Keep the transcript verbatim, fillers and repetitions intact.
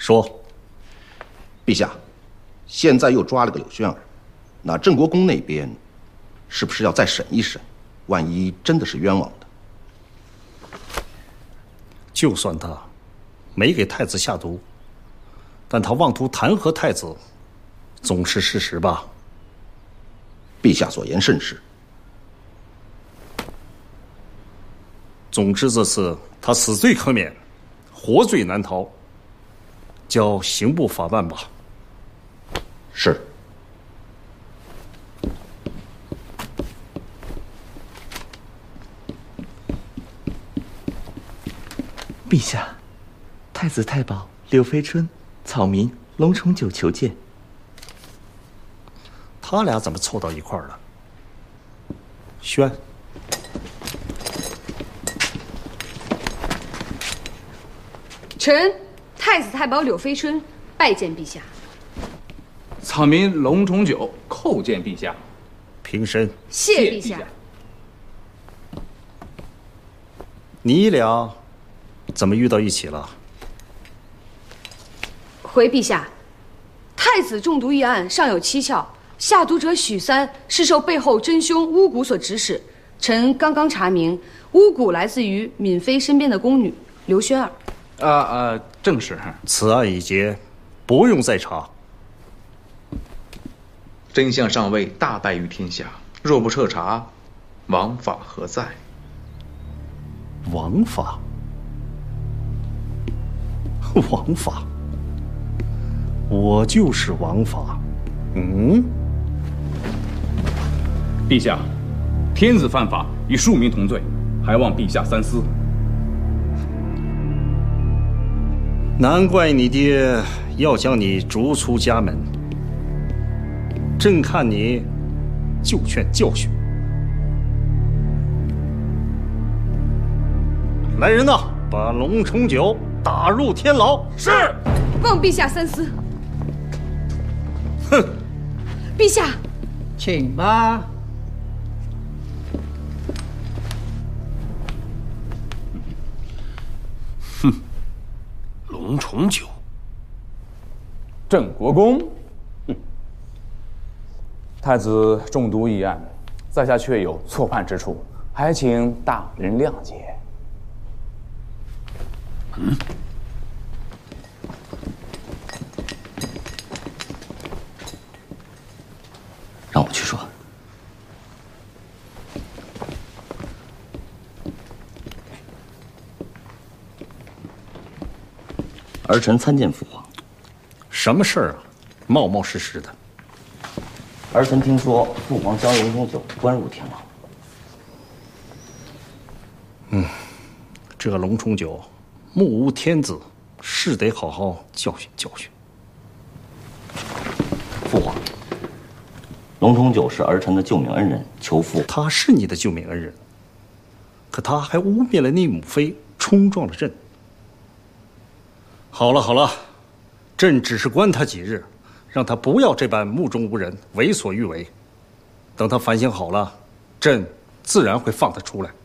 说。 陛下，现在又抓了个柳宣儿，那郑国公那边是不是要再审一审？万一真的是冤枉的， 就算他没给太子下毒，但他妄图弹劾太子，总是事实吧？ 陛下所言甚是。 总之，这次他死罪可免，活罪难逃，交刑部法办吧。 是。 陛下，太子太保柳飞春、草民龙重九求见。 他俩怎么凑到一块儿了？宣。 臣太子太保柳飞春拜见陛下。 草民龙重九叩见陛下。 平身。 谢陛下。 你俩怎么遇到一起了？ 回陛下，太子中毒一案尚有蹊跷，下毒者许三是受背后真凶巫蛊所指使。臣刚刚查明，巫蛊来自于闵妃身边的宫女刘宣儿。 啊啊，正是。 此案已结，不用再查。 真相尚未大白于天下，若不彻查，王法何在？ 王法？王法？我就是王法。嗯？ 陛下，天子犯法，与庶民同罪，还望陛下三思。 难怪你爹要将你逐出家门，朕看你就劝教训。来人呐，把龙重九打入天牢。 是。 望陛下三思。 哼！ 陛下， 请吧。 哼。龙重九， 郑国公，嗯，太子中毒一案，在下确有错判之处，还请大人谅解。 嗯， 让我去说。儿臣参见父皇。 什么事儿啊？冒冒失失的。 儿臣听说父皇将龙重九关入天牢。 嗯，这个龙重九目无天子，是得好好教训教训。 父皇，龙重九是儿臣的救命恩人，求父。 他是你的救命恩人，可他还污蔑了你母妃，冲撞了朕。好了好了，朕只是关他几日，让他不要这般目中无人、为所欲为。等他反省好了，朕自然会放他出来。